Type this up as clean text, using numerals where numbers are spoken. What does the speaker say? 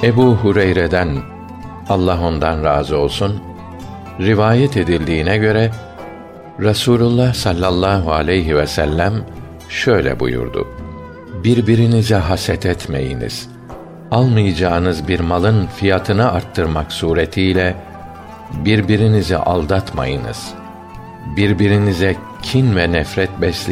Ebu Hureyre'den, Allah ondan razı olsun, rivayet edildiğine göre Resulullah sallallahu aleyhi ve sellem şöyle buyurdu: Birbirinize haset etmeyiniz. Almayacağınız bir malın fiyatını arttırmak suretiyle birbirinizi aldatmayınız. Birbirinize kin ve nefret